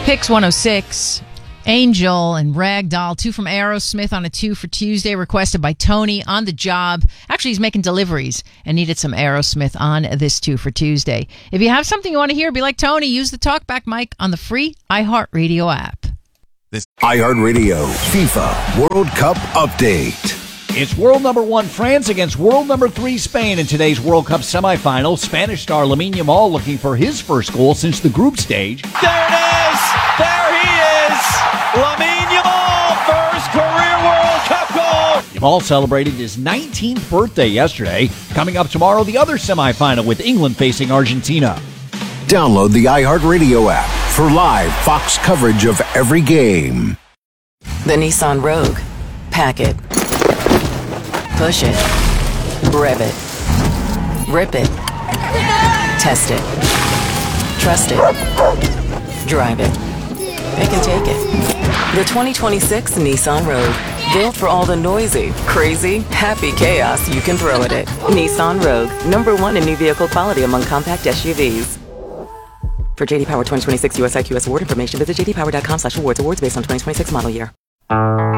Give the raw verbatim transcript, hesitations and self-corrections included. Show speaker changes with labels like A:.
A: Picks one oh six. Angel and Ragdoll, two from Aerosmith on a two for Tuesday, requested by Tony on the job. Actually, he's making deliveries and needed some Aerosmith on this two for Tuesday. If you have something you want to hear, be like Tony, use the talkback mic on the free iHeartRadio app.
B: This iHeartRadio FIFA World Cup update.
C: It's world number one France against world number three Spain in today's World Cup semifinal. Spanish star Lamine Yamal looking for his first goal since the group stage.
D: There it is! There he is! Lamine Yamal, first career World Cup goal!
C: Yamal celebrated his nineteenth birthday yesterday. Coming up tomorrow, the other semifinal with England facing Argentina.
B: Download the iHeartRadio app for live Fox coverage of every game.
E: The Nissan Rogue. Pack it. Push it. Rev it. Rip it. Test it. Trust it. Drive it. Pick and take it. The twenty twenty-six Nissan Rogue. Built for all the noisy, crazy, happy chaos you can throw at it. Nissan Rogue. Number one in new vehicle quality among compact S U Vs. For J D Power twenty twenty-six U S I Q S award information, visit j d power dot com slash awards. Awards based on twenty twenty-six model year.